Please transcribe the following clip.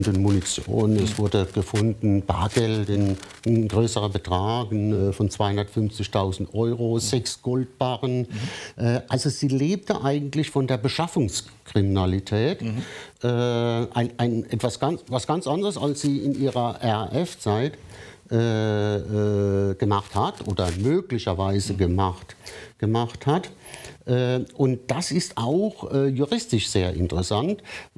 Munition, es wurde gefunden Bargeld in ein größerer Betrag von 250.000 Euro, 6 Goldbarren. Also sie lebte eigentlich von der Beschaffungskriminalität. Was ganz anderes, als sie in ihrer RAF-Zeit gemacht hat oder möglicherweise gemacht hat. Und das ist auch juristisch sehr interessant.